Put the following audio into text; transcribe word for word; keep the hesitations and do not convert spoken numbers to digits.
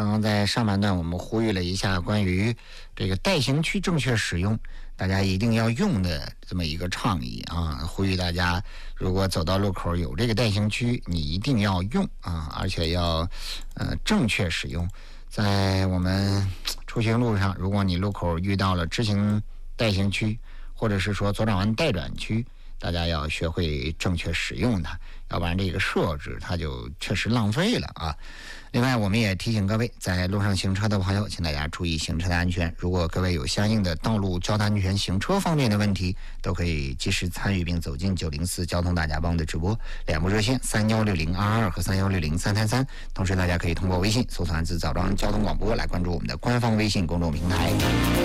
刚刚在上半段我们呼吁了一下关于这个带行区正确使用，大家一定要用的这么一个倡议啊，呼吁大家如果走到路口有这个带行区，你一定要用啊，而且要呃正确使用。在我们出行路上，如果你路口遇到了直行带行区，或者是说左转弯待转区，大家要学会正确使用它，要不然这个设置它就确实浪费了啊。另外我们也提醒各位在路上行车的朋友，请大家注意行车的安全，如果各位有相应的道路交通安全行车方面的问题，都可以及时参与并走进九零四交通大家帮的直播，两部热线三一六零二二和三一六零三三三，同时大家可以通过微信搜索汉字枣庄交通广播来关注我们的官方微信公众平台。